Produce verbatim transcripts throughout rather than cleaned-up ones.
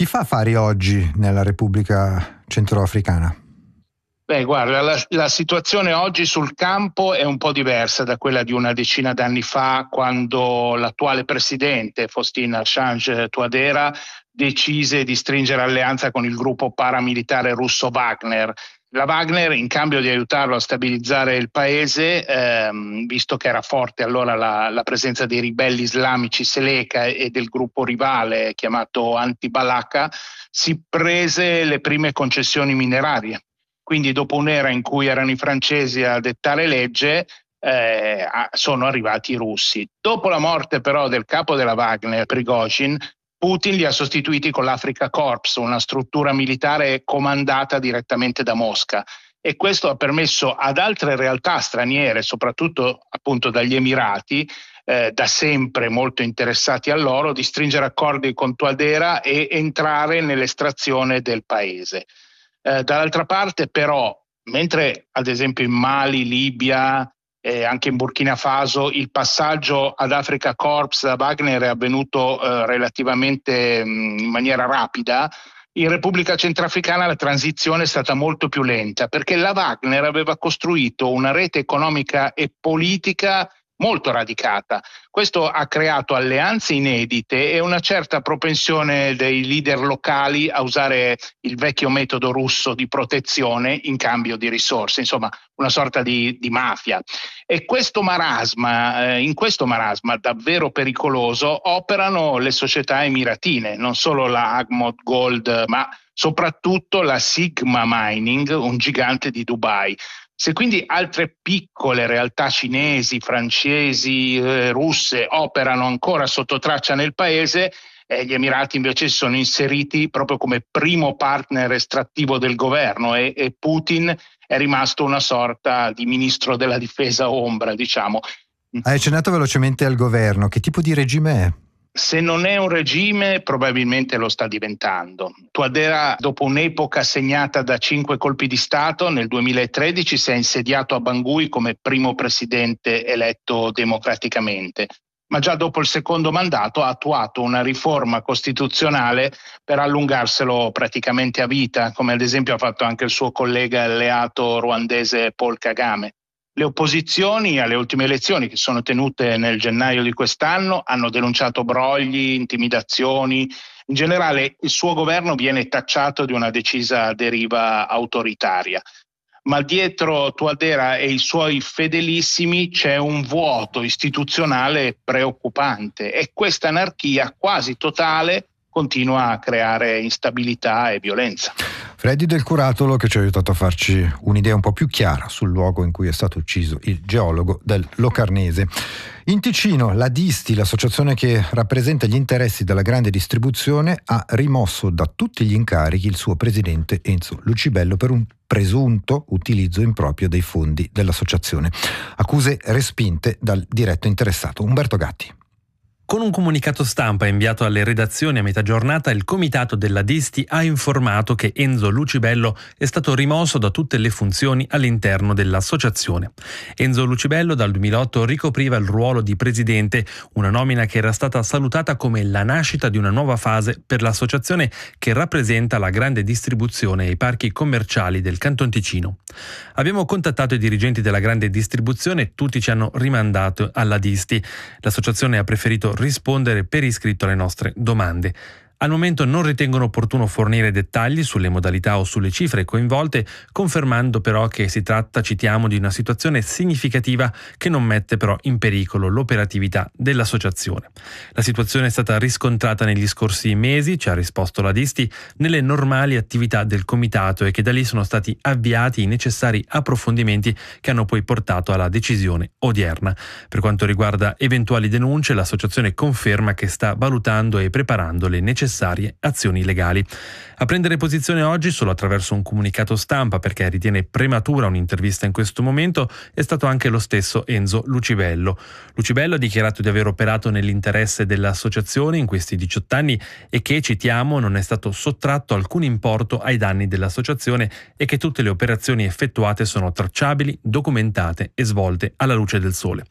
Chi fa affari oggi nella Repubblica Centroafricana? Beh, guarda, la, la situazione oggi sul campo è un po' diversa da quella di una decina d'anni fa, quando l'attuale presidente, Faustin Archange Touadéra, decise di stringere alleanza con il gruppo paramilitare russo Wagner. La Wagner, in cambio di aiutarlo a stabilizzare il paese, ehm, visto che era forte allora la, la presenza dei ribelli islamici Seleka e del gruppo rivale chiamato Anti-Balaka, si prese le prime concessioni minerarie. Quindi dopo un'era in cui erano i francesi a dettare legge, eh, sono arrivati i russi. Dopo la morte però del capo della Wagner, Prigozhin, Putin li ha sostituiti con l'Africa Corps, una struttura militare comandata direttamente da Mosca. E questo ha permesso ad altre realtà straniere, soprattutto appunto dagli Emirati, eh, da sempre molto interessati all'oro, di stringere accordi con Touadéra e entrare nell'estrazione del paese. Eh, dall'altra parte però, mentre ad esempio in Mali, Libia e anche in Burkina Faso il passaggio ad Africa Corps da Wagner è avvenuto eh, relativamente mh, in maniera rapida, in Repubblica Centrafricana la transizione è stata molto più lenta, perché la Wagner aveva costruito una rete economica e politica molto radicata. Questo ha creato alleanze inedite e una certa propensione dei leader locali a usare il vecchio metodo russo di protezione in cambio di risorse, insomma una sorta di, di mafia. E questo marasma, eh, in questo marasma davvero pericoloso operano le società emiratine, non solo la Agmod Gold, ma soprattutto la Sigma Mining, un gigante di Dubai. Se quindi altre piccole realtà cinesi, francesi, eh, russe operano ancora sotto traccia nel paese, eh, gli Emirati invece si sono inseriti proprio come primo partner estrattivo del governo e, e Putin è rimasto una sorta di ministro della difesa ombra, diciamo. Hai accennato velocemente al governo, che tipo di regime è? Se non è un regime, probabilmente lo sta diventando. Touadéra, dopo un'epoca segnata da cinque colpi di Stato, nel duemilatredici si è insediato a Bangui come primo presidente eletto democraticamente. Ma già dopo il secondo mandato ha attuato una riforma costituzionale per allungarselo praticamente a vita, come ad esempio ha fatto anche il suo collega alleato ruandese Paul Kagame. Le opposizioni alle ultime elezioni, che sono tenute nel gennaio di quest'anno, hanno denunciato brogli, intimidazioni. In generale il suo governo viene tacciato di una decisa deriva autoritaria. Ma dietro Touadéra e i suoi fedelissimi c'è un vuoto istituzionale preoccupante e questa anarchia quasi totale continua a creare instabilità e violenza. Freddy Del Curatolo, che ci ha aiutato a farci un'idea un po' più chiara sul luogo in cui è stato ucciso il geologo del Locarnese. In Ticino, la Disti, l'associazione che rappresenta gli interessi della grande distribuzione, ha rimosso da tutti gli incarichi il suo presidente Enzo Lucibello per un presunto utilizzo improprio dei fondi dell'associazione. Accuse respinte dal diretto interessato, Umberto Gatti. Con un comunicato stampa inviato alle redazioni a metà giornata, il comitato della Disti ha informato che Enzo Lucibello è stato rimosso da tutte le funzioni all'interno dell'associazione. Enzo Lucibello dal duemilaotto ricopriva il ruolo di presidente, una nomina che era stata salutata come la nascita di una nuova fase per l'associazione che rappresenta la grande distribuzione e i parchi commerciali del Canton Ticino. Abbiamo contattato i dirigenti della grande distribuzione e tutti ci hanno rimandato alla Disti. L'associazione ha preferito rispondere per iscritto alle nostre domande. Al momento non ritengono opportuno fornire dettagli sulle modalità o sulle cifre coinvolte, confermando però che si tratta, citiamo, di una situazione significativa che non mette però in pericolo l'operatività dell'associazione. La situazione è stata riscontrata negli scorsi mesi, ci ha risposto la Disti, nelle normali attività del comitato e che da lì sono stati avviati i necessari approfondimenti che hanno poi portato alla decisione odierna. Per quanto riguarda eventuali denunce, l'associazione conferma che sta valutando e preparando le necessarie azioni legali. A prendere posizione oggi solo attraverso un comunicato stampa, perché ritiene prematura un'intervista in questo momento, è stato anche lo stesso Enzo Lucibello. Lucibello ha dichiarato di aver operato nell'interesse dell'associazione in questi diciotto anni e che, citiamo, non è stato sottratto alcun importo ai danni dell'associazione e che tutte le operazioni effettuate sono tracciabili, documentate e svolte alla luce del sole.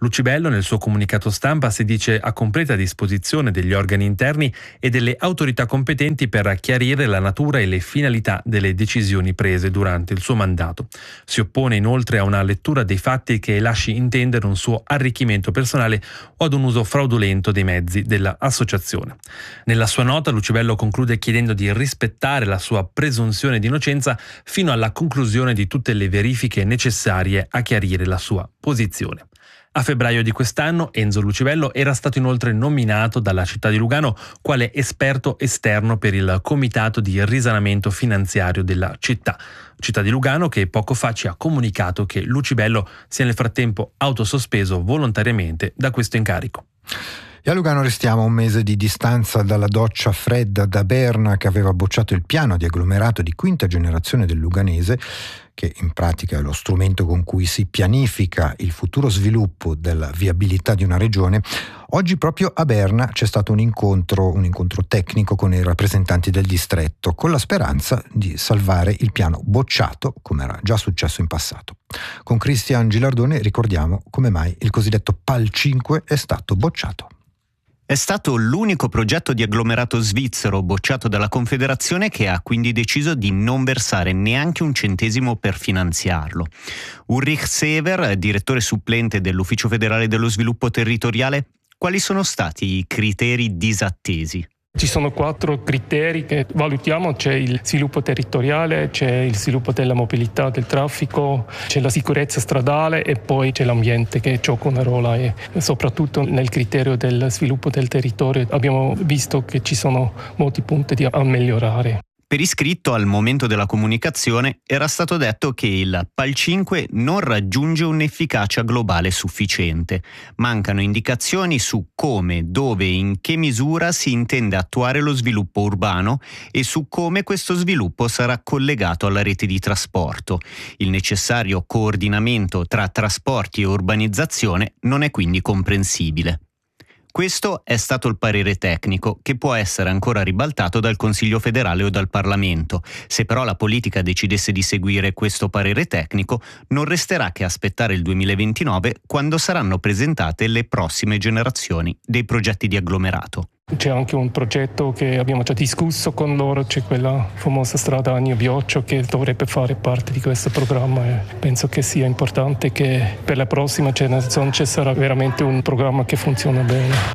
Lucibello nel suo comunicato stampa si dice a completa disposizione degli organi interni e delle autorità competenti per chiarire la natura e le finalità delle decisioni prese durante il suo mandato. Si oppone inoltre a una lettura dei fatti che lasci intendere un suo arricchimento personale o ad un uso fraudolento dei mezzi dell'associazione. Nella sua nota Lucibello conclude chiedendo di rispettare la sua presunzione di innocenza fino alla conclusione di tutte le verifiche necessarie a chiarire la sua posizione. A febbraio di quest'anno Enzo Lucibello era stato inoltre nominato dalla città di Lugano quale esperto esterno per il comitato di risanamento finanziario della città. Città di Lugano che poco fa ci ha comunicato che Lucibello si è nel frattempo autosospeso volontariamente da questo incarico. E a Lugano restiamo a un mese di distanza dalla doccia fredda da Berna, che aveva bocciato il piano di agglomerato di quinta generazione del luganese, che in pratica è lo strumento con cui si pianifica il futuro sviluppo della viabilità di una regione. Oggi proprio a Berna c'è stato un incontro, un incontro tecnico con i rappresentanti del distretto, con la speranza di salvare il piano bocciato, come era già successo in passato. Con Cristian Gilardone ricordiamo come mai il cosiddetto P A L cinque è stato bocciato. È stato l'unico progetto di agglomerato svizzero bocciato dalla Confederazione, che ha quindi deciso di non versare neanche un centesimo per finanziarlo. Ulrich Sever, direttore supplente dell'Ufficio federale dello sviluppo territoriale, quali sono stati i criteri disattesi? Ci sono quattro criteri che valutiamo: c'è il sviluppo territoriale, c'è il sviluppo della mobilità, del traffico, c'è la sicurezza stradale e poi c'è l'ambiente che gioca una ruolo, e soprattutto nel criterio del sviluppo del territorio abbiamo visto che ci sono molti punti da migliorare. Per iscritto, al momento della comunicazione, era stato detto che il P A L cinque non raggiunge un'efficacia globale sufficiente. Mancano indicazioni su come, dove e in che misura si intende attuare lo sviluppo urbano e su come questo sviluppo sarà collegato alla rete di trasporto. Il necessario coordinamento tra trasporti e urbanizzazione non è quindi comprensibile. Questo è stato il parere tecnico, che può essere ancora ribaltato dal Consiglio federale o dal Parlamento. Se però la politica decidesse di seguire questo parere tecnico, non resterà che aspettare il duemilaventinove, quando saranno presentate le prossime generazioni dei progetti di agglomerato. C'è anche un progetto che abbiamo già discusso con loro, c'è quella famosa strada Agno-Bioccio che dovrebbe fare parte di questo programma, e penso che sia importante che per la prossima generazione ci sarà veramente un programma che funziona bene.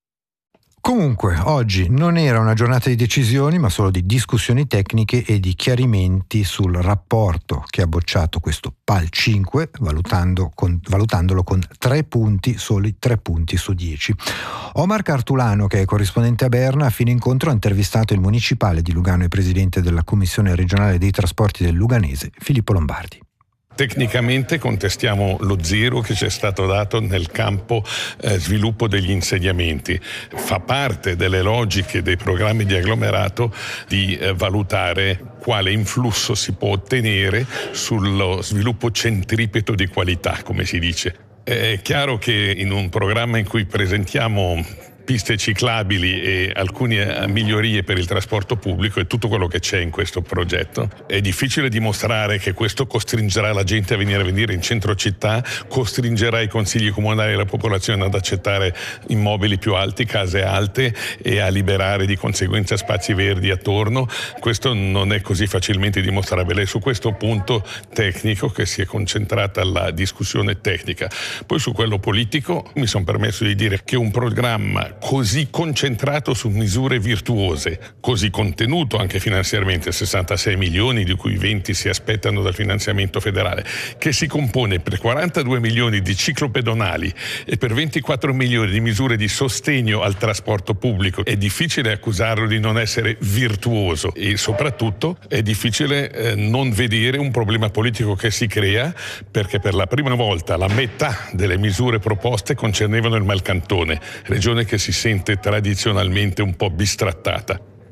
Comunque, oggi non era una giornata di decisioni, ma solo di discussioni tecniche e di chiarimenti sul rapporto che ha bocciato questo P A L cinque, valutando con, valutandolo con tre punti, soli tre punti su dieci. Omar Cartulano, che è corrispondente a Berna, a fine incontro ha intervistato il municipale di Lugano e presidente della Commissione regionale dei trasporti del Luganese, Filippo Lombardi. Tecnicamente contestiamo lo zero che ci è stato dato nel campo eh, sviluppo degli insediamenti. Fa parte delle logiche dei programmi di agglomerato di eh, valutare quale influsso si può ottenere sullo sviluppo centripeto di qualità, come si dice. È chiaro che in un programma in cui presentiamo piste ciclabili e alcune migliorie per il trasporto pubblico, e tutto quello che c'è in questo progetto, è difficile dimostrare che questo costringerà la gente a venire a venire in centro città, costringerà i consigli comunali e la popolazione ad accettare immobili più alti, case alte, e a liberare di conseguenza spazi verdi attorno. Questo non è così facilmente dimostrabile. È su questo punto tecnico che si è concentrata la discussione tecnica. Poi su quello politico mi sono permesso di dire che un programma così concentrato su misure virtuose, così contenuto anche finanziariamente, sessantasei milioni di cui venti si aspettano dal finanziamento federale, che si compone per quarantadue milioni di ciclopedonali e per ventiquattro milioni di misure di sostegno al trasporto pubblico, è difficile accusarlo di non essere virtuoso, e soprattutto è difficile eh, non vedere un problema politico che si crea, perché per la prima volta la metà delle misure proposte concernevano il Malcantone, regione che si sente tradizionalmente un po' bistrattata.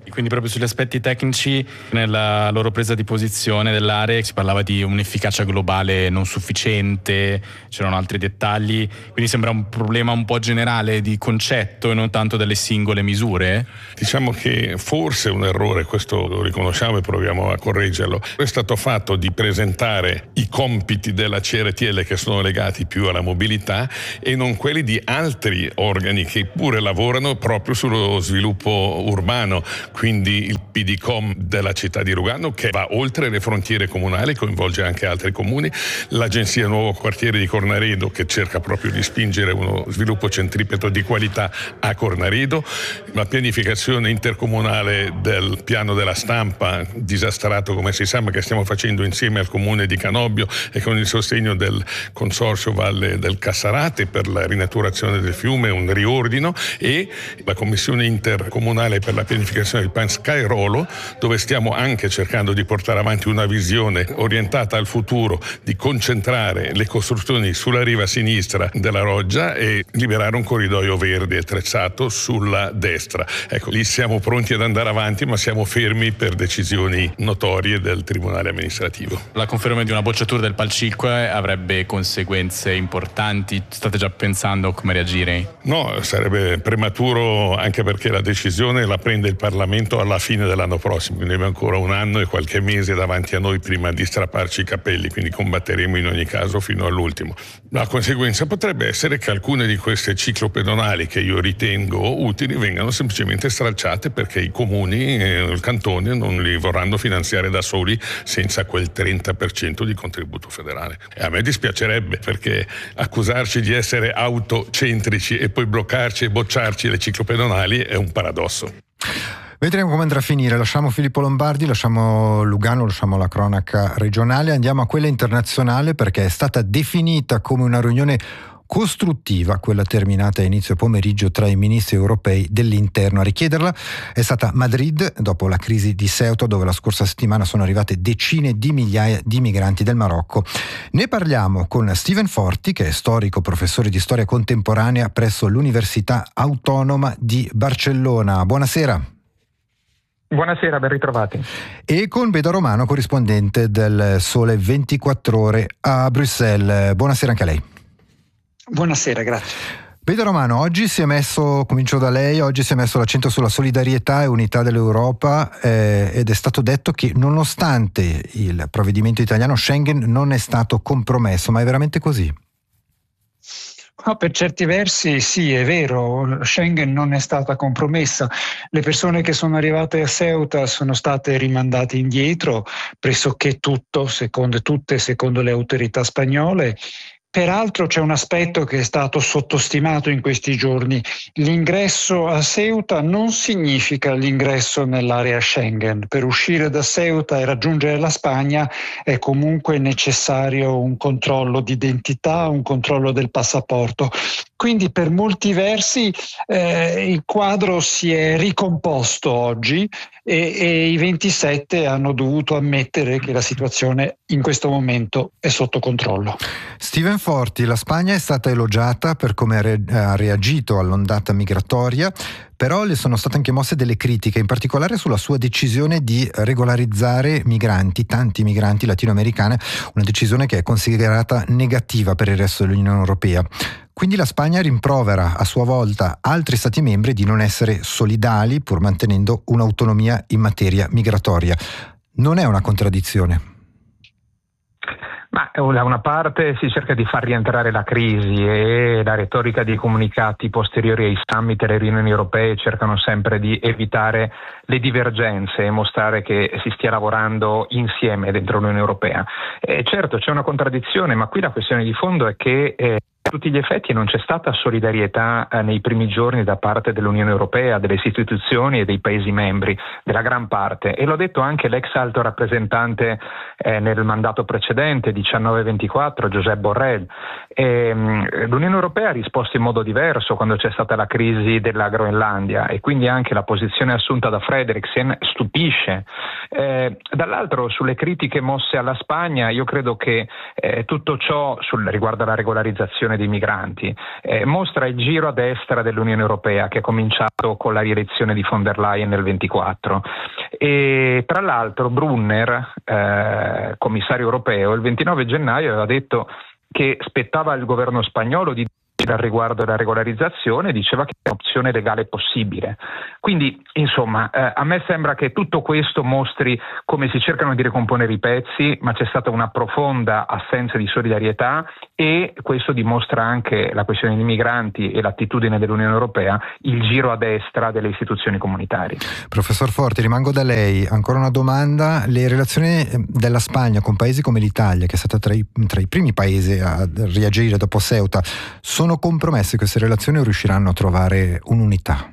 Quindi proprio sugli aspetti tecnici, nella loro presa di posizione dell'area si parlava di un'efficacia globale non sufficiente, c'erano altri dettagli, quindi sembra un problema un po' generale di concetto e non tanto delle singole misure. Diciamo che forse un errore, questo lo riconosciamo e proviamo a correggerlo, è stato fatto di presentare i compiti della C R T L che sono legati più alla mobilità e non quelli di altri organi che pure lavorano proprio sullo sviluppo urbano. Quindi il P D C O M della città di Lugano, che va oltre le frontiere comunali, coinvolge anche altri comuni, l'Agenzia Nuovo Quartiere di Cornaredo, che cerca proprio di spingere uno sviluppo centripeto di qualità a Cornaredo, la pianificazione intercomunale del piano della stampa, disastrato come si sa, ma che stiamo facendo insieme al comune di Canobbio e con il sostegno del Consorzio Valle del Cassarate per la rinaturazione del fiume, un riordino, e la commissione intercomunale per la pianificazione il Pan Skyrolo, dove stiamo anche cercando di portare avanti una visione orientata al futuro, di concentrare le costruzioni sulla riva sinistra della Roggia e liberare un corridoio verde attrezzato sulla destra. Ecco, lì siamo pronti ad andare avanti, ma siamo fermi per decisioni notorie del Tribunale amministrativo. La conferma di una bocciatura del P A L cinque avrebbe conseguenze importanti? State già pensando come reagire? No, sarebbe prematuro, anche perché la decisione la prende il Parlamento alla fine dell'anno prossimo, quindi abbiamo ancora un anno e qualche mese davanti a noi prima di strapparci i capelli, quindi combatteremo in ogni caso fino all'ultimo. La conseguenza potrebbe essere che alcune di queste ciclopedonali che io ritengo utili vengano semplicemente stralciate perché i comuni e il cantone non li vorranno finanziare da soli senza quel trenta per cento di contributo federale. E a me dispiacerebbe, perché accusarci di essere autocentrici e poi bloccarci e bocciarci le ciclopedonali è un paradosso. Vedremo come andrà a finire. Lasciamo Filippo Lombardi, lasciamo Lugano, lasciamo la cronaca regionale, andiamo a quella internazionale, perché è stata definita come una riunione costruttiva quella terminata a inizio pomeriggio tra i ministri europei dell'interno. A richiederla è stata Madrid, dopo la crisi di Ceuta, dove la scorsa settimana sono arrivate decine di migliaia di migranti del Marocco. Ne parliamo con Steven Forti, che è storico, professore di storia contemporanea presso l'Università Autonoma di Barcellona. Buonasera. Buonasera, ben ritrovati. E con Beda Romano, corrispondente del Sole ventiquattro Ore a Bruxelles. Buonasera anche a lei. Buonasera, grazie. Beda Romano, oggi si è messo, comincio da lei, oggi si è messo l'accento sulla solidarietà e unità dell'Europa eh, ed è stato detto che nonostante il provvedimento italiano, Schengen non è stato compromesso, ma è veramente così? No, per certi versi sì, è vero, Schengen non è stata compromessa. Le persone che sono arrivate a Ceuta sono state rimandate indietro, pressoché tutto, secondo tutte, secondo le autorità spagnole. Peraltro c'è un aspetto che è stato sottostimato in questi giorni. L'ingresso a Ceuta non significa l'ingresso nell'area Schengen. Per uscire da Ceuta e raggiungere la Spagna è comunque necessario un controllo di identità, un controllo del passaporto. Quindi per molti versi eh, il quadro si è ricomposto oggi e, e i ventisette hanno dovuto ammettere che la situazione in questo momento è sotto controllo. Steven Forti, la Spagna è stata elogiata per come ha reagito all'ondata migratoria, però le sono state anche mosse delle critiche, in particolare sulla sua decisione di regolarizzare migranti, tanti migranti latinoamericani, una decisione che è considerata negativa per il resto dell'Unione Europea. Quindi la Spagna rimprovera a sua volta altri Stati membri di non essere solidali pur mantenendo un'autonomia in materia migratoria. Non è una contraddizione? Ma da una parte si cerca di far rientrare la crisi e la retorica dei comunicati posteriori ai summit e alle riunioni europee cercano sempre di evitare le divergenze e mostrare che si stia lavorando insieme dentro l'Unione Europea. E certo c'è una contraddizione, ma qui la questione di fondo è che eh, a tutti gli effetti non c'è stata solidarietà eh, nei primi giorni da parte dell'Unione Europea, delle istituzioni e dei Paesi membri, della gran parte. E l'ho detto anche l'ex alto rappresentante eh, nel mandato precedente, diciannove ventiquattro, Josep Borrell. E, mh, L'Unione Europea ha risposto in modo diverso quando c'è stata la crisi della Groenlandia e quindi anche la posizione assunta da Frederiksen stupisce. Eh, dall'altro, sulle critiche mosse alla Spagna, io credo che eh, tutto ciò sul, riguardo alla regolarizzazione gestione dei migranti, eh, mostra il giro a destra dell'Unione Europea che è cominciato con la rielezione di von der Leyen nel ventiquattro. E tra l'altro Brunner, eh, commissario europeo, il ventinove gennaio aveva detto che spettava al governo spagnolo di al riguardo della regolarizzazione, diceva che è un'opzione legale possibile. Quindi, insomma, eh, a me sembra che tutto questo mostri come si cercano di ricomponere i pezzi, ma c'è stata una profonda assenza di solidarietà, e questo dimostra anche la questione dei migranti e l'attitudine dell'Unione Europea, il giro a destra delle istituzioni comunitarie. Professor Forti, rimango da lei. Ancora una domanda. Le relazioni della Spagna con paesi come l'Italia, che è stata tra i, tra i primi paesi a reagire dopo Ceuta, sono compromesse queste relazioni o riusciranno a trovare un'unità?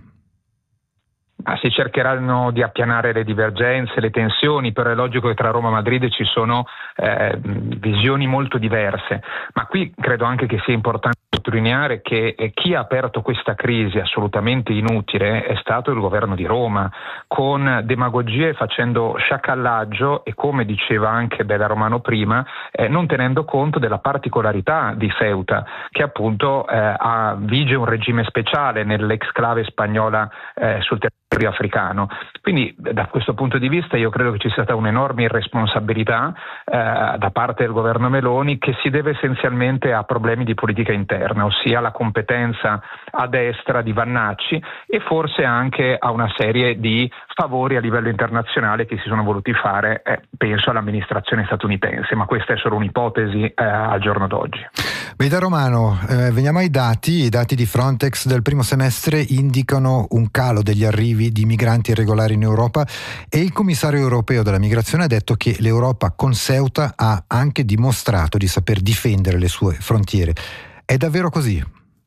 Ah, si cercheranno di appianare le divergenze, le tensioni, però è logico che tra Roma e Madrid ci sono eh, visioni molto diverse, ma qui credo anche che sia importante sottolineare che eh, chi ha aperto questa crisi assolutamente inutile è stato il governo di Roma, con demagogia e facendo sciacallaggio, e come diceva anche Bella Romano prima, eh, non tenendo conto della particolarità di Ceuta, che appunto eh, ha, vige un regime speciale nell'exclave spagnola eh, sul territorio africano. Quindi da questo punto di vista io credo che ci sia stata un'enorme irresponsabilità eh, da parte del governo Meloni, che si deve essenzialmente a problemi di politica interna, ossia la competenza a destra di Vannacci e forse anche a una serie di favori a livello internazionale che si sono voluti fare, eh, penso all'amministrazione statunitense, ma questa è solo un'ipotesi eh, al giorno d'oggi. Beda Romano, eh, veniamo ai dati. I dati di Frontex del primo semestre indicano un calo degli arrivi di migranti irregolari in Europa, e il commissario europeo della migrazione ha detto che l'Europa con Ceuta ha anche dimostrato di saper difendere le sue frontiere. È davvero così?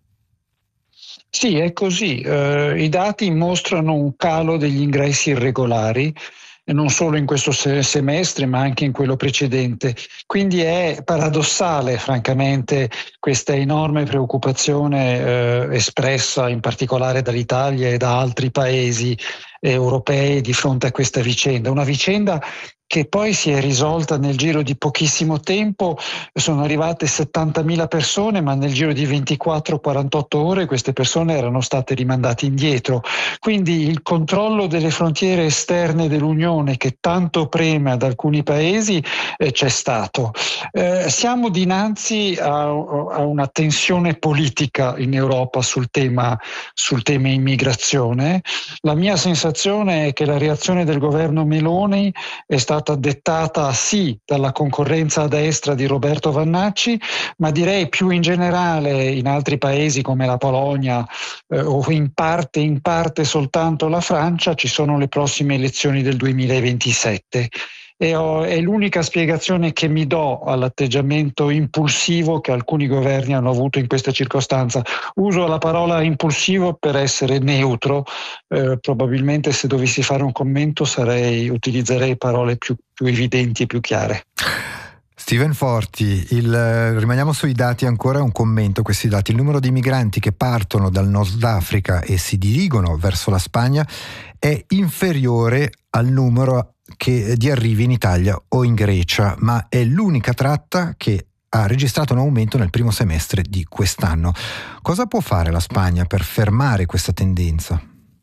Sì, è così. Uh, I dati mostrano un calo degli ingressi irregolari, non solo in questo semestre ma anche in quello precedente. Quindi è paradossale, francamente, questa enorme preoccupazione eh, espressa in particolare dall'Italia e da altri paesi europei di fronte a questa vicenda. Una vicenda che poi si è risolta nel giro di pochissimo tempo. Sono arrivate settantamila persone, ma nel giro di ventiquattro quarantotto ore queste persone erano state rimandate indietro. Quindi il controllo delle frontiere esterne dell'Unione, che tanto preme ad alcuni paesi, eh, c'è stato. Eh, siamo dinanzi a, a una tensione politica in Europa sul tema, sul tema immigrazione. La mia sensazione è che la reazione del governo Meloni è stata stata dettata sì dalla concorrenza a destra di Roberto Vannacci, ma direi più in generale in altri paesi come la Polonia eh, o in parte, in parte soltanto la Francia, ci sono le prossime elezioni del duemilaventisette. E ho, è l'unica spiegazione che mi do all'atteggiamento impulsivo che alcuni governi hanno avuto in questa circostanza. Uso la parola impulsivo per essere neutro, eh, probabilmente se dovessi fare un commento sarei, utilizzerei parole più, più evidenti e più chiare. Steven Forti, il, rimaniamo sui dati ancora, un commento a questi dati. Il numero di migranti che partono dal Nord Africa e si dirigono verso la Spagna è inferiore al numero che di arrivi in Italia o in Grecia, ma è l'unica tratta che ha registrato un aumento nel primo semestre di quest'anno. Cosa può fare la Spagna per fermare questa tendenza?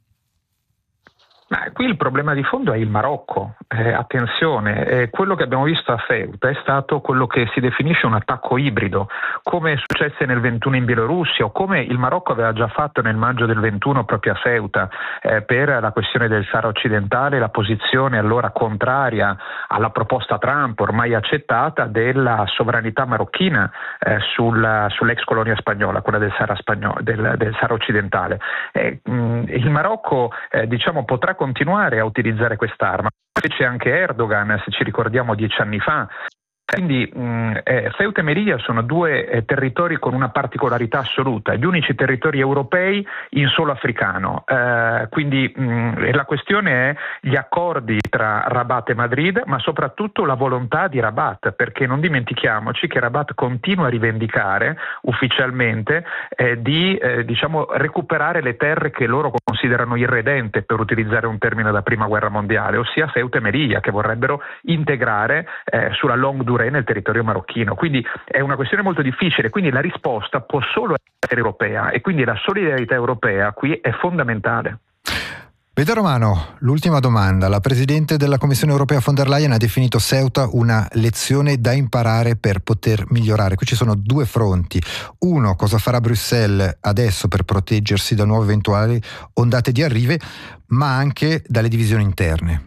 Ma qui il problema di fondo è il Marocco. Eh, attenzione, eh, quello che abbiamo visto a Ceuta è stato quello che si definisce un attacco ibrido, come successe nel ventuno in Bielorussia, o come il Marocco aveva già fatto nel maggio del ventuno proprio a Ceuta, eh, per la questione del Sahara occidentale, la posizione allora contraria alla proposta Trump, ormai accettata, della sovranità marocchina eh, sul, sull'ex colonia spagnola, quella del Sahara, spagnolo, del, del Sahara occidentale. Eh, mh, il Marocco eh, diciamo potrà continuare a utilizzare quest'arma. C'è anche Erdogan, se ci ricordiamo dieci anni fa. Quindi mh, eh, Ceuta e Melilla sono due eh, territori con una particolarità assoluta, gli unici territori europei in solo africano. Eh, quindi mh, la questione è gli accordi tra Rabat e Madrid, ma soprattutto la volontà di Rabat, perché non dimentichiamoci che Rabat continua a rivendicare ufficialmente eh, di eh, diciamo recuperare le terre che loro considerano irredente, per utilizzare un termine da prima guerra mondiale, ossia Ceuta e Melilla, che vorrebbero integrare eh, sulla longue durée nel territorio marocchino. Quindi è una questione molto difficile, quindi la risposta può solo essere europea e quindi la solidarietà europea qui è fondamentale. Veda Romano, l'ultima domanda. La Presidente della Commissione Europea von der Leyen ha definito Ceuta una lezione da imparare per poter migliorare. Qui ci sono due fronti. Uno, cosa farà Bruxelles adesso per proteggersi da nuove eventuali ondate di arrivi, ma anche dalle divisioni interne.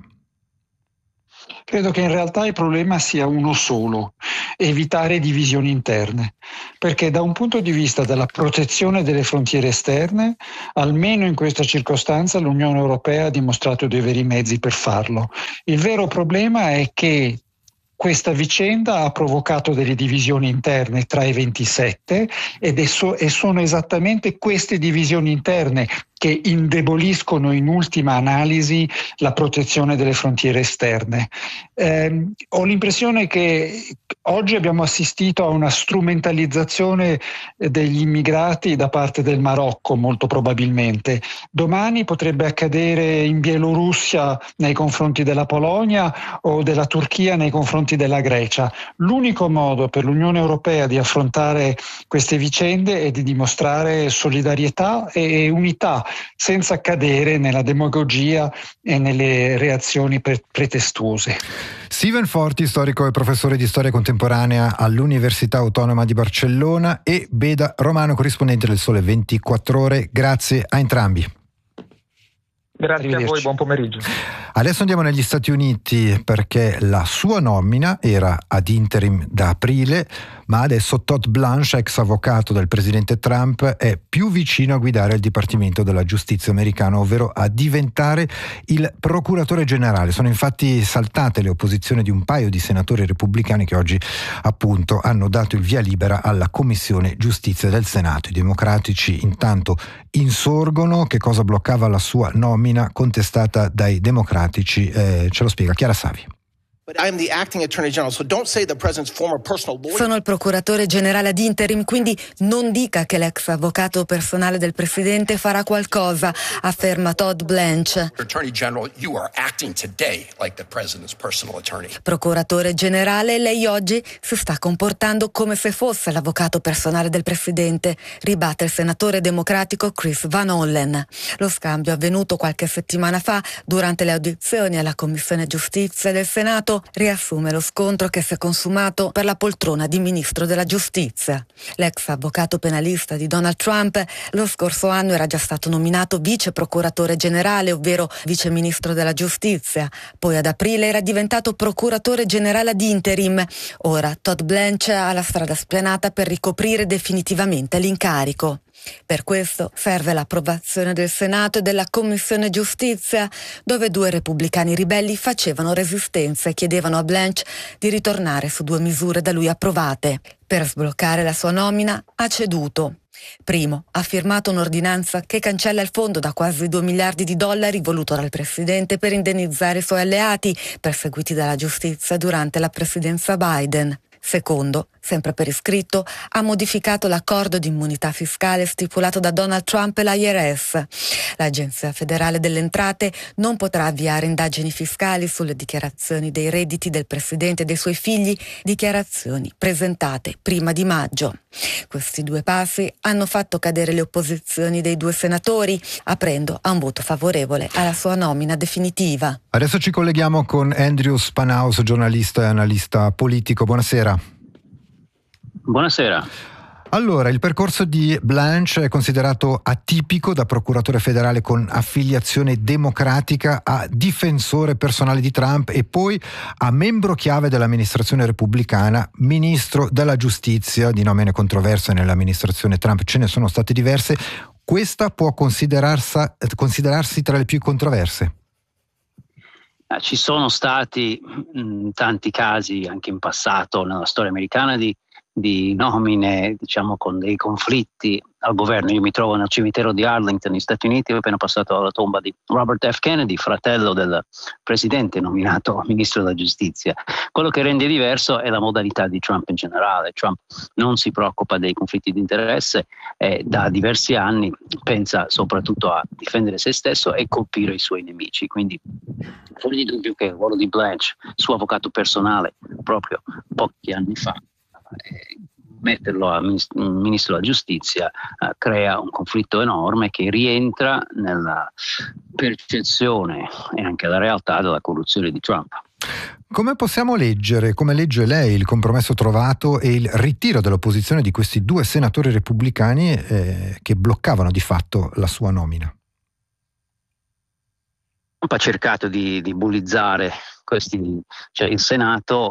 Credo che in realtà il problema sia uno solo: evitare divisioni interne, perché da un punto di vista della protezione delle frontiere esterne, almeno in questa circostanza l'Unione Europea ha dimostrato di avere i mezzi per farlo. Il vero problema è che questa vicenda ha provocato delle divisioni interne tra i ventisette ed è so- e sono esattamente queste divisioni interne che indeboliscono in ultima analisi la protezione delle frontiere esterne. Eh, ho l'impressione che oggi abbiamo assistito a una strumentalizzazione degli immigrati da parte del Marocco, molto probabilmente. Domani potrebbe accadere in Bielorussia nei confronti della Polonia o della Turchia nei confronti della Grecia. L'unico modo per l'Unione Europea di affrontare queste vicende è di dimostrare solidarietà e unità, senza cadere nella demagogia e nelle reazioni pretestuose. Steven Forti, storico e professore di storia contemporanea all'Università Autonoma di Barcellona, e Beda Romano, corrispondente del Sole ventiquattro Ore. Grazie a entrambi. Grazie a voi, buon pomeriggio. Adesso andiamo negli Stati Uniti, perché la sua nomina era ad interim da aprile, ma adesso Todd Blanche, ex avvocato del presidente Trump, è più vicino a guidare il Dipartimento della Giustizia americano, ovvero a diventare il procuratore generale. Sono infatti saltate le opposizioni di un paio di senatori repubblicani che oggi appunto hanno dato il via libera alla Commissione Giustizia del Senato. I democratici intanto insorgono. Che cosa bloccava la sua nomina contestata dai democratici? Eh, ce lo spiega Chiara Savi. Sono il procuratore generale ad interim, quindi non dica che l'ex avvocato personale del presidente farà qualcosa, afferma Todd Blanche. Procuratore generale, lei oggi si sta comportando come se fosse l'avvocato personale del presidente, ribatte il senatore democratico Chris Van Hollen. Lo scambio avvenuto qualche settimana fa durante le audizioni alla Commissione Giustizia del Senato riassume lo scontro che si è consumato per la poltrona di ministro della giustizia. L'ex avvocato penalista di Donald Trump lo scorso anno era già stato nominato vice procuratore generale, ovvero vice ministro della giustizia. Poi ad aprile era diventato procuratore generale ad interim. Ora Todd Blanche ha la strada spianata per ricoprire definitivamente l'incarico. Per questo serve l'approvazione del Senato e della Commissione Giustizia, dove due repubblicani ribelli facevano resistenza e chiedevano a Blanche di ritornare su due misure da lui approvate. Per sbloccare la sua nomina ha ceduto. Primo, ha firmato un'ordinanza che cancella il fondo da quasi due miliardi di dollari voluto dal presidente per indennizzare i suoi alleati perseguiti dalla giustizia durante la presidenza Biden. Secondo, sempre per iscritto, ha modificato l'accordo di immunità fiscale stipulato da Donald Trump e l'I R S. L'Agenzia federale delle entrate non potrà avviare indagini fiscali sulle dichiarazioni dei redditi del presidente e dei suoi figli, dichiarazioni presentate prima di maggio. Questi due passi hanno fatto cadere le opposizioni dei due senatori, aprendo a un voto favorevole alla sua nomina definitiva. Adesso ci colleghiamo con Andrew Spanaus, giornalista e analista politico. Buonasera. Buonasera. Allora, il percorso di Blanche è considerato atipico, da procuratore federale con affiliazione democratica a difensore personale di Trump e poi a membro chiave dell'amministrazione repubblicana, ministro della giustizia, di nomine controverse nell'amministrazione Trump ce ne sono state diverse. Questa può considerarsi, considerarsi tra le più controverse? Ci sono stati mh, tanti casi anche in passato nella storia americana di di nomine, diciamo, con dei conflitti al governo. Io mi trovo nel cimitero di Arlington, negli Stati Uniti, ho appena passato alla tomba di Robert F. Kennedy, fratello del presidente nominato ministro della giustizia. Quello che rende diverso è la modalità di Trump in generale. Trump non si preoccupa dei conflitti di interesse e da diversi anni pensa soprattutto a difendere se stesso e colpire i suoi nemici. Quindi fuori di dubbio che il ruolo di Blanche, suo avvocato personale, proprio pochi anni fa, eh, metterlo a ministro della giustizia eh, crea un conflitto enorme che rientra nella percezione e anche la realtà della corruzione di Trump. Come possiamo leggere, come legge lei il compromesso trovato e il ritiro dell'opposizione di questi due senatori repubblicani eh, che bloccavano di fatto la sua nomina? Trump ha cercato di, di bullizzare questi, cioè il Senato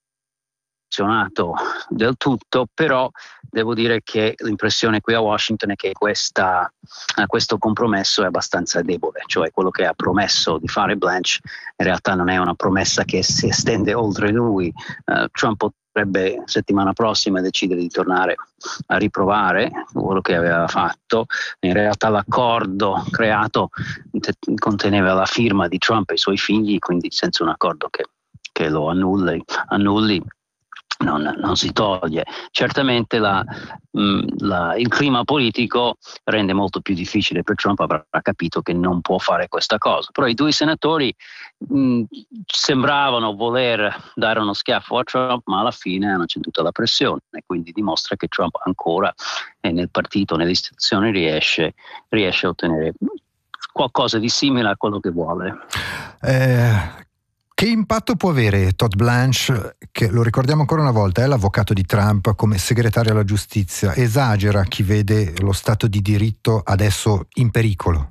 del tutto, però devo dire che l'impressione qui a Washington è che questa, questo compromesso è abbastanza debole, cioè quello che ha promesso di fare Blanche in realtà non è una promessa che si estende oltre lui. Uh, Trump potrebbe settimana prossima decidere di tornare a riprovare quello che aveva fatto. In realtà l'accordo creato conteneva la firma di Trump e i suoi figli, quindi senza un accordo che, che lo annulli, annulli Non, non si toglie. Certamente la, mh, la, il clima politico rende molto più difficile per Trump, avrà capito che non può fare questa cosa. Però i due senatori mh, sembravano voler dare uno schiaffo a Trump, ma alla fine hanno ceduto alla pressione e quindi dimostra che Trump ancora eh, nel partito, nelle istituzioni riesce, riesce a ottenere qualcosa di simile a quello che vuole. Eh... Che impatto può avere Todd Blanche, che lo ricordiamo ancora una volta, è l'avvocato di Trump, come segretario alla giustizia? Esagera chi vede lo Stato di diritto adesso in pericolo?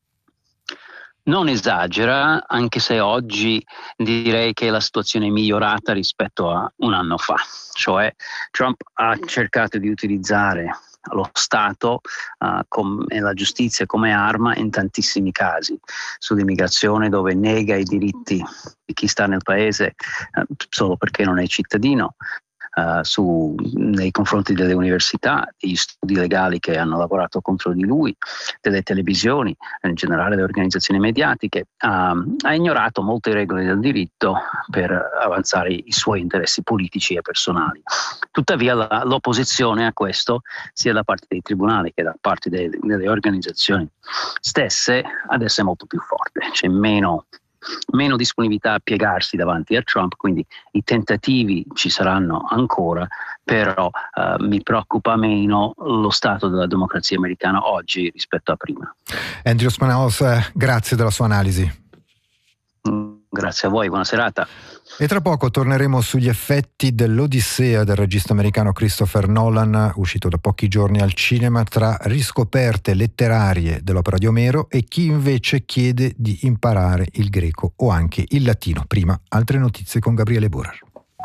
Non esagera, anche se oggi direi che la situazione è migliorata rispetto a un anno fa. Cioè Trump ha cercato di utilizzare lo Stato uh, com- e la giustizia come arma in tantissimi casi, sull'immigrazione dove nega i diritti di chi sta nel paese uh, solo perché non è cittadino, uh, su, nei confronti delle università, degli studi legali che hanno lavorato contro di lui, delle televisioni, in generale le organizzazioni mediatiche. Uh, ha ignorato molte regole del diritto per avanzare i suoi interessi politici e personali. Tuttavia la, l'opposizione a questo, sia da parte dei tribunali che da parte delle, delle organizzazioni stesse, adesso è molto più forte. C'è meno, meno disponibilità a piegarsi davanti a Trump, quindi i tentativi ci saranno ancora, però uh, mi preoccupa meno lo stato della democrazia americana oggi rispetto a prima. Andrew Smanos, grazie della sua analisi. Mm, grazie a voi, buona serata. E tra poco torneremo sugli effetti dell'Odissea del regista americano Christopher Nolan, uscito da pochi giorni al cinema, tra riscoperte letterarie dell'opera di Omero e chi invece chiede di imparare il greco o anche il latino. Prima, altre notizie con Gabriele Borer.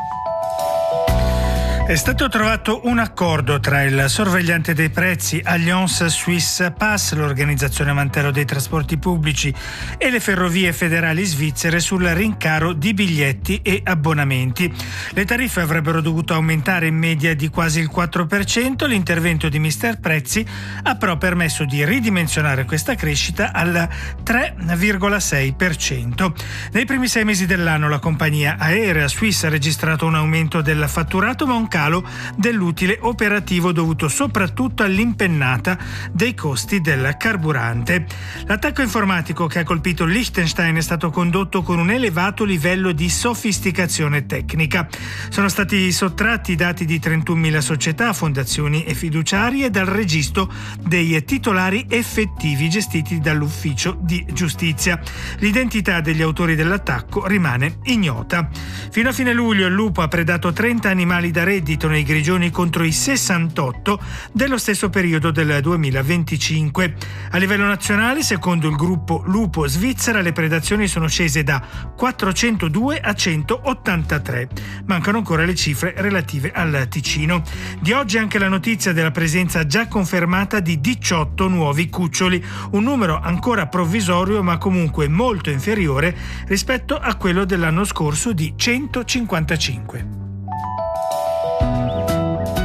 È stato trovato un accordo tra il sorvegliante dei prezzi Alliance Suisse Pass, l'organizzazione mantero dei trasporti pubblici, e le ferrovie federali svizzere sul rincaro di biglietti e abbonamenti. Le tariffe avrebbero dovuto aumentare in media di quasi il quattro per cento. L'intervento di mister Prezzi ha però permesso di ridimensionare questa crescita al tre virgola sei per cento. Nei primi sei mesi dell'anno la compagnia aerea Swiss ha registrato un aumento del fatturato, ma un calo dell'utile operativo dovuto soprattutto all'impennata dei costi del carburante. L'attacco informatico che ha colpito Liechtenstein è stato condotto con un elevato livello di sofisticazione tecnica. Sono stati sottratti i dati di trentunomila società, fondazioni e fiduciarie dal registro dei titolari effettivi gestiti dall'ufficio di giustizia. L'identità degli autori dell'attacco rimane ignota. Fino a fine luglio il lupo ha predato trenta animali da reddito nei Grigioni contro i sessantotto dello stesso periodo del duemilaventicinque. A livello nazionale, secondo il gruppo Lupo Svizzera, le predazioni sono scese da quattrocentodue a centottantatré. Mancano ancora le cifre relative al Ticino. Di oggi anche la notizia della presenza già confermata di diciotto nuovi cuccioli, un numero ancora provvisorio ma comunque molto inferiore rispetto a quello dell'anno scorso di centocinquantacinque.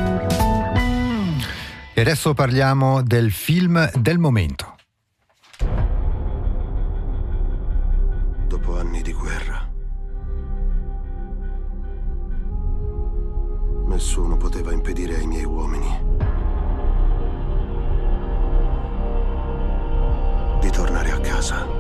E adesso parliamo del film del momento. Dopo anni di guerra, nessuno poteva impedire ai miei uomini di tornare a casa.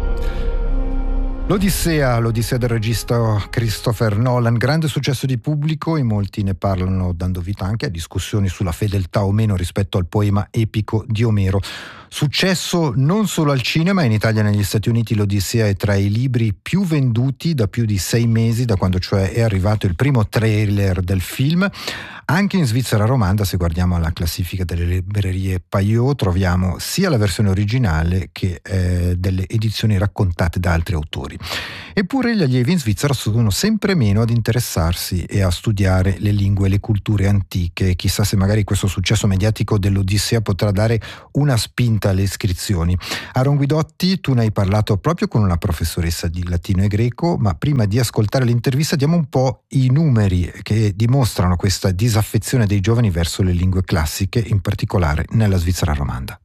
L'Odissea, l'Odissea del regista Christopher Nolan, grande successo di pubblico, in molti ne parlano dando vita anche a discussioni sulla fedeltà o meno rispetto al poema epico di Omero. Successo non solo al cinema, in Italia e negli Stati Uniti l'Odissea è tra i libri più venduti da più di sei mesi, da quando cioè è arrivato il primo trailer del film. Anche in Svizzera romanda, se guardiamo la classifica delle librerie Payot, troviamo sia la versione originale che eh, delle edizioni raccontate da altri autori. Eppure gli allievi in Svizzera sono sempre meno ad interessarsi e a studiare le lingue e le culture antiche. Chissà se magari questo successo mediatico dell'Odissea potrà dare una spinta alle iscrizioni. Aaron Guidotti, tu ne hai parlato proprio con una professoressa di latino e greco, ma prima di ascoltare l'intervista diamo un po' i numeri che dimostrano questa disaffezione dei giovani verso le lingue classiche, in particolare nella Svizzera romanda.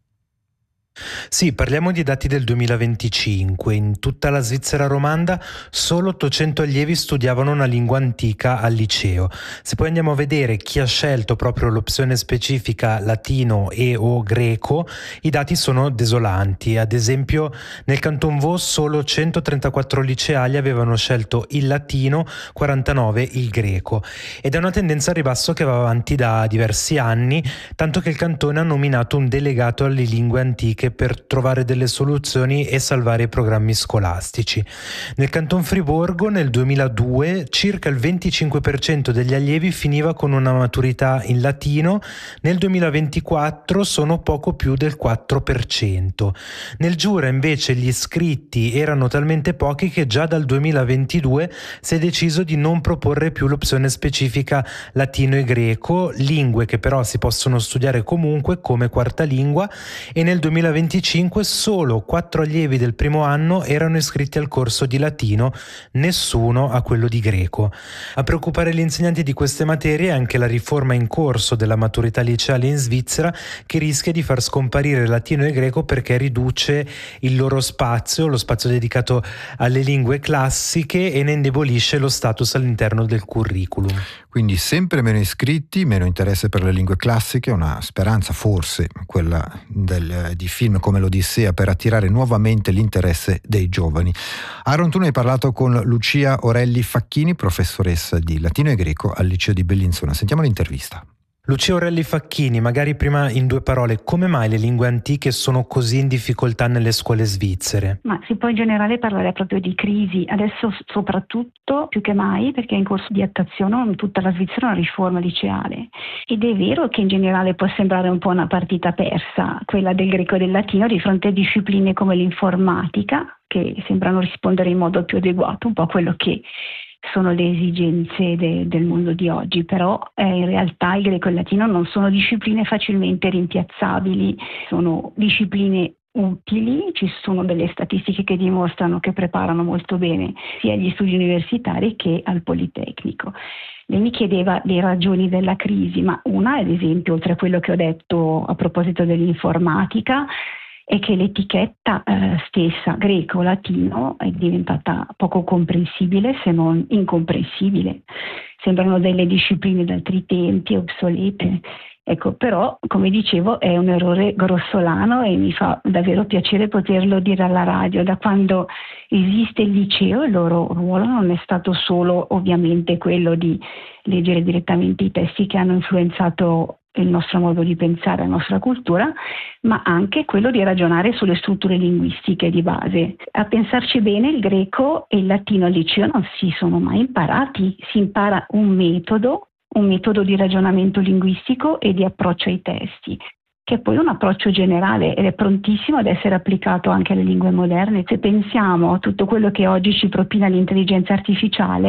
Sì, parliamo di dati del duemilaventicinque. In tutta la Svizzera romanda solo ottocento allievi studiavano una lingua antica al liceo. Se poi andiamo a vedere chi ha scelto proprio l'opzione specifica latino e o greco, i dati sono desolanti. Ad esempio nel Canton Vaud solo centotrentaquattro liceali avevano scelto il latino, quarantanove il greco. Ed è una tendenza a ribasso che va avanti da diversi anni, tanto che il cantone ha nominato un delegato alle lingue antiche per trovare delle soluzioni e salvare i programmi scolastici. Nel Canton Friburgo nel duemiladue circa il venticinque per cento degli allievi finiva con una maturità in latino, nel duemilaventiquattro sono poco più del quattro per cento. Nel Giura invece gli iscritti erano talmente pochi che già dal duemilaventidue si è deciso di non proporre più l'opzione specifica latino e greco, lingue che però si possono studiare comunque come quarta lingua, e nel duemilaventicinque solo quattro allievi del primo anno erano iscritti al corso di latino, nessuno a quello di greco. A preoccupare gli insegnanti di queste materie è anche la riforma in corso della maturità liceale in Svizzera, che rischia di far scomparire latino e greco perché riduce il loro spazio, lo spazio dedicato alle lingue classiche, e ne indebolisce lo status all'interno del curriculum. Quindi sempre meno iscritti, meno interesse per le lingue classiche, una speranza forse quella del, di film come l'Odissea per attirare nuovamente l'interesse dei giovani. Aaron, tu ne hai parlato con Lucia Orelli Facchini, professoressa di latino e greco al liceo di Bellinzona. Sentiamo l'intervista. Lucia Orelli Facchini, magari prima in due parole, come mai le lingue antiche sono così in difficoltà nelle scuole svizzere? Ma si può in generale parlare proprio di crisi, adesso soprattutto più che mai perché è in corso di attuazione in tutta la Svizzera una riforma liceale, ed è vero che in generale può sembrare un po' una partita persa, quella del greco e del latino di fronte a discipline come l'informatica, che sembrano rispondere in modo più adeguato un po' a quello che sono le esigenze de, del mondo di oggi, però eh, in realtà il greco e il latino non sono discipline facilmente rimpiazzabili, sono discipline utili, ci sono delle statistiche che dimostrano che preparano molto bene sia agli studi universitari che al Politecnico. Lei mi chiedeva le ragioni della crisi, ma una, ad esempio, oltre a quello che ho detto a proposito dell'informatica, è che l'etichetta eh, stessa greco-latino è diventata poco comprensibile, se non incomprensibile. Sembrano delle discipline d'altri tempi, obsolete. Ecco, però, come dicevo, è un errore grossolano e mi fa davvero piacere poterlo dire alla radio. Da quando esiste il liceo, il loro ruolo non è stato solo ovviamente quello di leggere direttamente i testi che hanno influenzato il nostro modo di pensare, la nostra cultura, ma anche quello di ragionare sulle strutture linguistiche di base. A pensarci bene, il greco e il latino al liceo non si sono mai imparati, si impara un metodo, un metodo di ragionamento linguistico e di approccio ai testi, che è poi un approccio generale ed è prontissimo ad essere applicato anche alle lingue moderne. Se pensiamo a tutto quello che oggi ci propina l'intelligenza artificiale,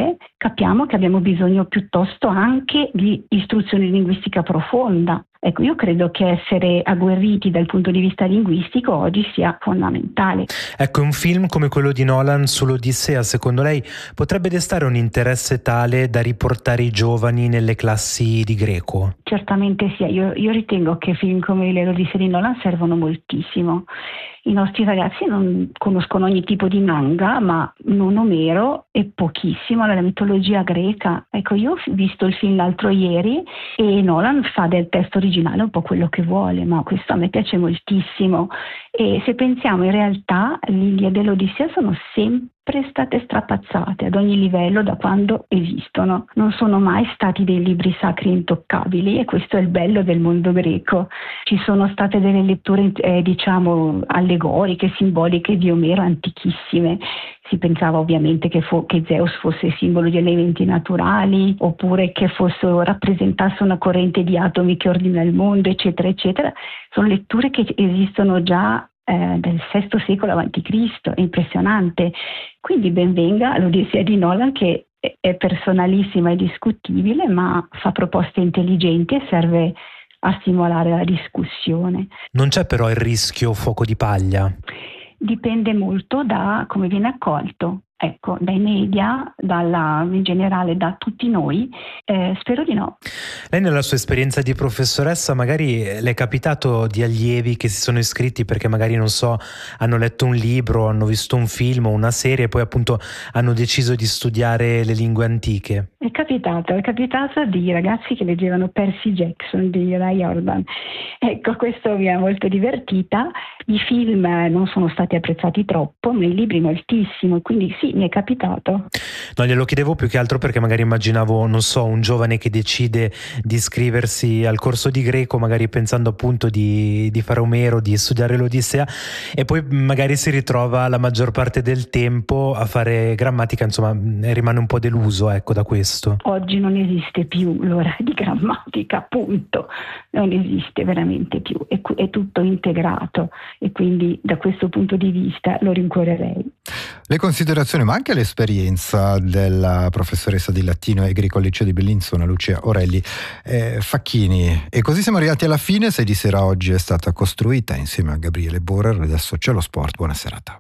capiamo che abbiamo bisogno piuttosto anche di istruzione linguistica profonda. Ecco, io credo che essere agguerriti dal punto di vista linguistico oggi sia fondamentale. Ecco, un film come quello di Nolan sull'Odissea, secondo lei, potrebbe destare un interesse tale da riportare i giovani nelle classi di greco? Certamente sì, io, io ritengo che film come l'Odissea di Nolan servono moltissimo. I nostri ragazzi non conoscono ogni tipo di manga, ma non Omero e pochissimo la mitologia greca. Ecco, io ho visto il film l'altro ieri e Nolan fa del testo originale un po' quello che vuole, ma questo a me piace moltissimo. E se pensiamo, in realtà l'Iliade e l'Odissea sono sempre state strapazzate ad ogni livello da quando esistono. Non sono mai stati dei libri sacri intoccabili, e questo è il bello del mondo greco. Ci sono state delle letture eh, diciamo allegoriche, simboliche di Omero antichissime. Si pensava ovviamente che, fo- che Zeus fosse simbolo di elementi naturali, oppure che fosse, rappresentasse una corrente di atomi che ordina il mondo, eccetera, eccetera. Sono letture che esistono già eh, del sesto secolo avanti Cristo, è impressionante. Quindi ben venga l'Odissea di Nolan, che è personalissima e discutibile, ma fa proposte intelligenti e serve a stimolare la discussione. Non c'è però il rischio fuoco di paglia? Dipende molto da come viene accolto. Ecco, dai media, dalla, in generale da tutti noi, eh, spero di no. Lei nella sua esperienza di professoressa magari le è capitato di allievi che si sono iscritti perché magari, non so, hanno letto un libro, hanno visto un film o una serie e poi appunto hanno deciso di studiare le lingue antiche? È capitato, è capitato di ragazzi che leggevano Percy Jackson di Ray Jordan. Ecco, questo mi ha molto divertita. I film non sono stati apprezzati troppo, ma i libri moltissimo, quindi sì, mi è capitato. No, glielo chiedevo più che altro perché magari immaginavo, non so, un giovane che decide di iscriversi al corso di greco, magari pensando appunto di, di fare Omero, di studiare l'Odissea, e poi magari si ritrova la maggior parte del tempo a fare grammatica, insomma rimane un po' deluso, ecco, da questo. Oggi non esiste più l'ora di grammatica, punto, non esiste veramente più, è, è tutto integrato, e quindi da questo punto di vista lo rincuorerei. Le considerazioni, ma anche l'esperienza della professoressa di latino e greco al liceo di Bellinzona, Lucia Orelli eh, Facchini. E così siamo arrivati alla fine. Sei di sera oggi è stata costruita insieme a Gabriele Borer. Adesso c'è lo sport. Buona serata.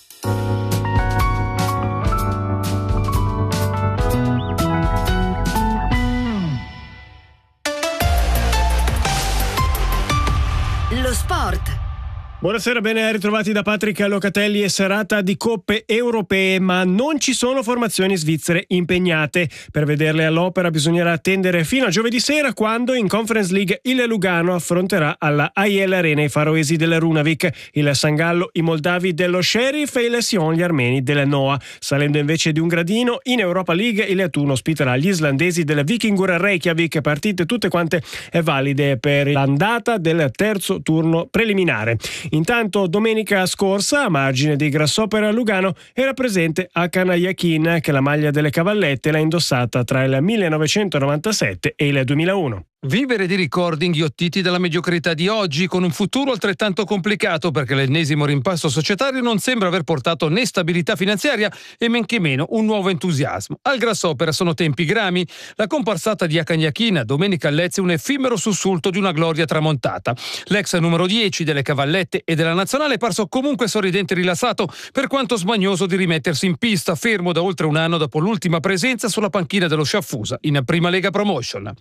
Lo sport. Buonasera, ben ritrovati da Patrick Locatelli. E serata di coppe europee, ma non ci sono formazioni svizzere impegnate. Per vederle all'opera bisognerà attendere fino a giovedì sera, quando in Conference League il Lugano affronterà alla A I L Arena i faroesi del Runavik, il Sangallo i moldavi dello Sheriff e il Sion gli armeni del Noah. Salendo invece di un gradino, in Europa League il Thun ospiterà gli islandesi del Vikingur Reykjavik, partite tutte quante valide per l'andata del terzo turno preliminare. Intanto domenica scorsa, a margine di Grasshopper Lugano, era presente Hakan Yakin, che la maglia delle cavallette l'ha indossata tra il millenovecentonovantasette e il duemilauno. Vivere di ricordi inghiottiti dalla mediocrità di oggi, con un futuro altrettanto complicato, perché l'ennesimo rimpasto societario non sembra aver portato né stabilità finanziaria e men che meno un nuovo entusiasmo. Al Grasshopper sono tempi grami. La comparsata di Hakan Yakin domenica a Lecce un effimero sussulto di una gloria tramontata. L'ex numero dieci delle cavallette e della nazionale è parso comunque sorridente e rilassato, per quanto smanioso di rimettersi in pista, fermo da oltre un anno dopo l'ultima presenza sulla panchina dello Sciaffusa in Prima Lega Promotion.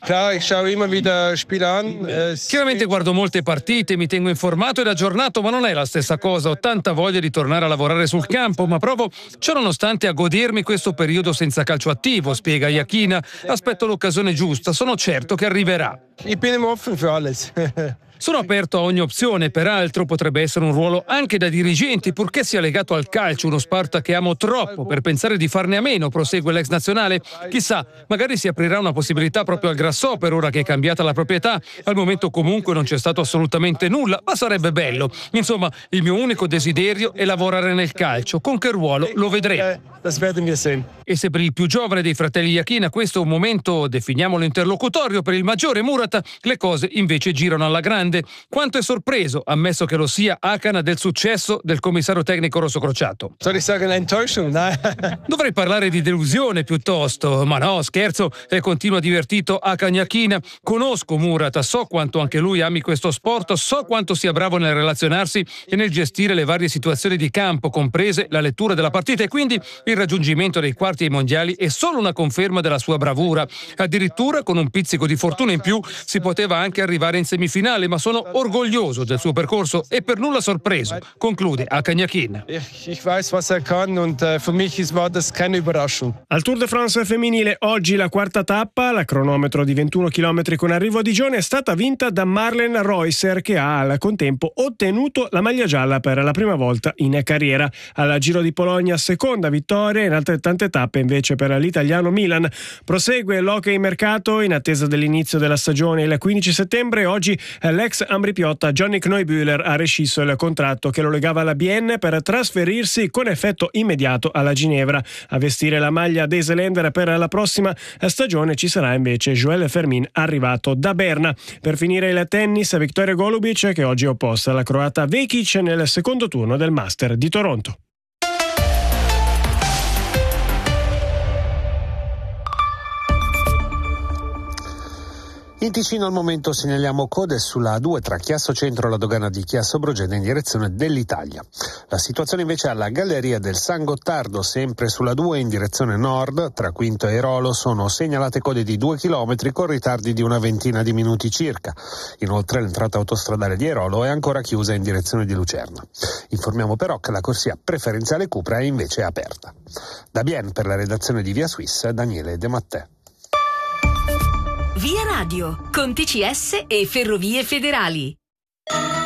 Chiaramente guardo molte partite, mi tengo informato ed aggiornato, ma non è la stessa cosa. Ho tanta voglia di tornare a lavorare sul campo, ma provo ciononostante a godermi questo periodo senza calcio attivo, spiega Yakin. Aspetto l'occasione giusta, sono certo che arriverà. Sono aperto a ogni opzione, peraltro potrebbe essere un ruolo anche da dirigenti, purché sia legato al calcio, uno sport che amo troppo per pensare di farne a meno, prosegue l'ex nazionale. Chissà, magari si aprirà una possibilità proprio al Grasshopper ora che è cambiata la proprietà. Al momento comunque non c'è stato assolutamente nulla, ma sarebbe bello. Insomma, il mio unico desiderio è lavorare nel calcio. Con che ruolo lo vedremo. E se per il più giovane dei fratelli Yakin questo è un momento, definiamolo interlocutorio, per il maggiore Murat, le cose invece girano alla grande. domande. Quanto è sorpreso, ammesso che lo sia, Hakan del successo del commissario tecnico rossocrociato? Dovrei parlare di delusione piuttosto, ma no, scherzo, e continua divertito Hakan Yakin. Conosco Murat, so quanto anche lui ami questo sport, so quanto sia bravo nel relazionarsi e nel gestire le varie situazioni di campo, comprese la lettura della partita, e quindi il raggiungimento dei quarti ai mondiali è solo una conferma della sua bravura. Addirittura con un pizzico di fortuna in più si poteva anche arrivare in semifinale, ma sono orgoglioso del suo percorso e per nulla sorpreso, conclude Hakan Yakin. Al Tour de France femminile oggi la quarta tappa, la cronometro di ventuno chilometri con arrivo a Digione, è stata vinta da Marlen Reusser, che ha al contempo ottenuto la maglia gialla per la prima volta in carriera. Al Giro di Polonia seconda vittoria, in altrettante tappe invece per l'italiano Milan. Prosegue l'hockey mercato in attesa dell'inizio della stagione il quindici settembre. Oggi l'ex Ambripiotta Johnny Knoibüller ha rescisso il contratto che lo legava alla B N per trasferirsi con effetto immediato alla Ginevra. A vestire la maglia Deseländer per la prossima stagione ci sarà invece Joël Fermin, arrivato da Berna. Per finire il tennis, Victoria Golubic, che oggi è opposta alla croata Vekic nel secondo turno del Master di Toronto. In Ticino al momento segnaliamo code sulla A due tra Chiasso Centro e la dogana di Chiasso Brogena in direzione dell'Italia. La situazione invece alla Galleria del San Gottardo, sempre sulla due in direzione nord, tra Quinto e Rolo sono segnalate code di due chilometri con ritardi di una ventina di minuti circa. Inoltre l'entrata autostradale di Erolo è ancora chiusa in direzione di Lucerna. Informiamo però che la corsia preferenziale Cupra è invece aperta. Da Bienne per la redazione di Via Suisse, Daniele De Mattè. Via Radio, con T C S e Ferrovie Federali.